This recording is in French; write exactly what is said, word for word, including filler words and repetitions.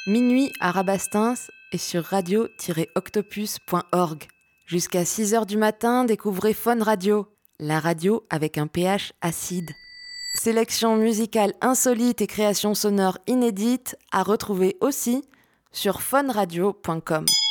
Minuit à Rabastens et sur radio tiret octopus point org. Jusqu'à six heures du matin, découvrez Fun Radio, la radio avec un pH acide. Sélection musicale insolite et créations sonores inédites à retrouver aussi sur fun radio point com.